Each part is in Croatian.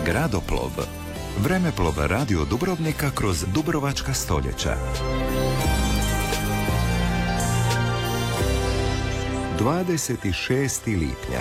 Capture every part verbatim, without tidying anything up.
Gradoplov. Vremeplov radio Dubrovnika kroz dubrovačka stoljeća. dvadeset šestog lipnja.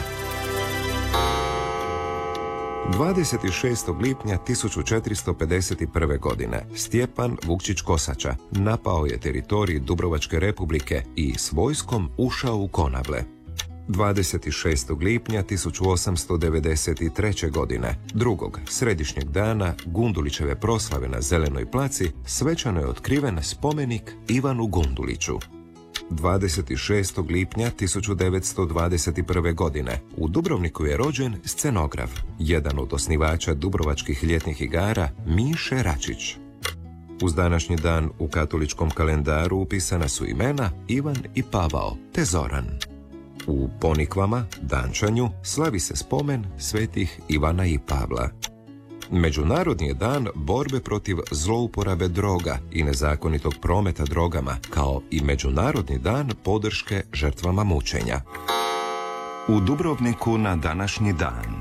dvadeset šestog lipnja tisuću četiristo pedeset prve. godine Stjepan Vukčić Kosača napao je teritorij Dubrovačke republike i s vojskom ušao u Konavle. dvadeset šestog lipnja tisuću osamsto devedeset treće. godine, drugog središnjeg dana Gundulićeve proslave na Zelenoj placi, svečano je otkriven spomenik Ivanu Gunduliću. dvadeset šestog lipnja tisuću devetsto dvadeset prve. godine u Dubrovniku je rođen scenograf, jedan od osnivača Dubrovačkih ljetnih igara, Miše Račić. Uz današnji dan u katoličkom kalendaru upisana su imena Ivan i Pavao te Zoran. U Ponikvama, Dančanju, slavi se spomen svetih Ivana i Pavla. Međunarodni je dan borbe protiv zlouporabe droga i nezakonitog prometa drogama, kao i Međunarodni dan podrške žrtvama mučenja. U Dubrovniku na današnji dan.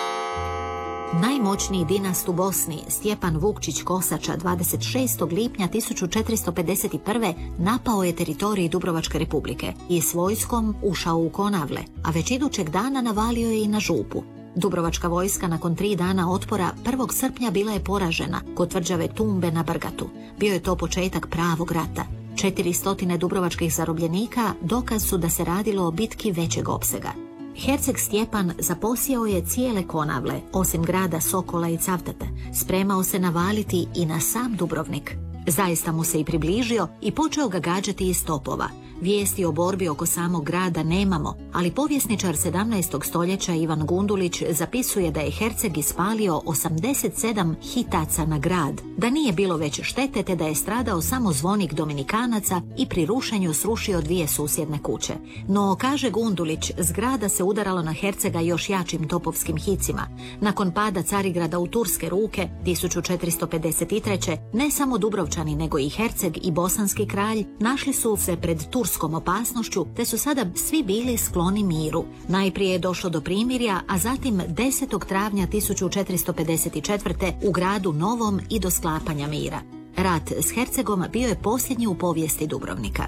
Najmoćniji dinast u Bosni, Stjepan Vukčić Kosača, dvadeset šestog lipnja tisuću četiristo pedeset prve. napao je teritorij Dubrovačke republike i s vojskom ušao u Konavle, a već idućeg dana navalio je i na Župu. Dubrovačka vojska nakon tri dana otpora prvog srpnja bila je poražena kod tvrđave Tumbe na Brgatu. Bio je to početak pravog rata. Četiristo dubrovačkih zarobljenika dokaz su da se radilo o bitki većeg opsega. Herceg Stjepan zaposjeo je cijele Konavle, osim grada Sokola i Cavtate. Spremao se navaliti i na sam Dubrovnik. Zaista mu se i približio i počeo ga gađati iz topova. Vijesti o borbi oko samog grada nemamo, ali povjesničar sedamnaestog stoljeća Ivan Gundulić zapisuje da je herceg ispalio osamdeset sedam hitaca na grad, da nije bilo veće štete te da je stradao samo zvonik Dominikanaca i pri rušenju srušio dvije susjedne kuće. No, kaže Gundulić, zgrada se udaralo na hercega još jačim topovskim hicima. Nakon pada Carigrada u turske ruke tisuću četiristo pedeset treće. ne samo Dubrovčani nego i herceg i bosanski kralj našli su se pred turskom opasnošću te su sada svi bili skloni miru. Najprije je došlo do primirja, a zatim desetog travnja tisuću četiristo pedeset četvrte. u gradu Novom i do sklapanja mira. Rat s hercegom bio je posljednji u povijesti Dubrovnika.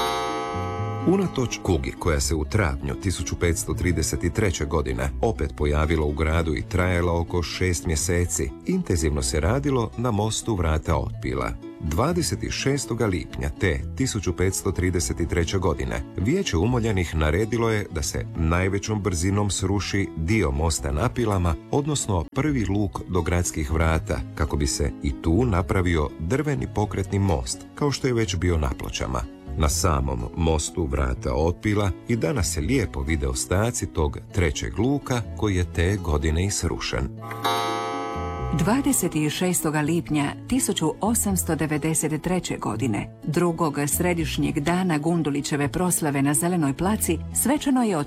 Unatoč kugi koja se u travnju tisuću petsto trideset treće. godine opet pojavila u gradu i trajala oko šest mjeseci, intenzivno se radilo na mostu Vrata Otpila. dvadeset šestog lipnja te tisuću petsto trideset treće. godine Vijeće umoljenih naredilo je da se najvećom brzinom sruši dio mosta na Pilama, odnosno prvi luk do gradskih vrata, kako bi se i tu napravio drveni pokretni most, kao što je već bio na Pločama. Na samom mostu Vrata Otpila i danas se lijepo vide ostaci tog trećeg luka koji je te godine i srušen. dvadeset šestog lipnja tisuću osamsto devedeset treće. godine, drugog središnjeg dana Gundulićeve proslave na Zelenoj placi, svečano je